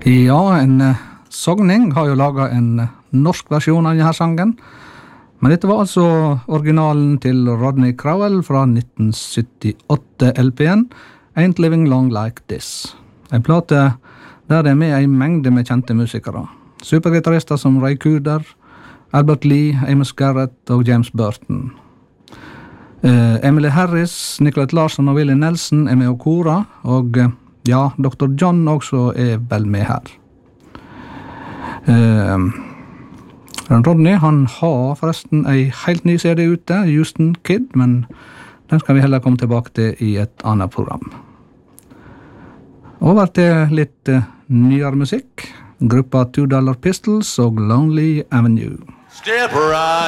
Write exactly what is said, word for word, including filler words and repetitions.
Ja, en uh, Sogning har jo laget en uh, norsk versjon av denne sangen, men dette var altså originalen til Rodney Crowell fra nitten syttiåtte L P-en Ain't Living Long Like This. En plate der det er med en mengde med kjente musikere. Supergitarister som Ray Cooder, Albert Lee, Amos Garrett og James Burton. Uh, Emily Harris, Nicolette Larson og Willie Nelson er med og kora, og uh, ja, doktor John også er vel med her. Uh, Rodney, han har forresten en helt ny C D ute, Houston Kid, men den skal vi heller komme tilbake til i et annet program. Over til litt uh, nyere musikk. Gruppa Two Dollar Pistols og Lonely Avenue. Step right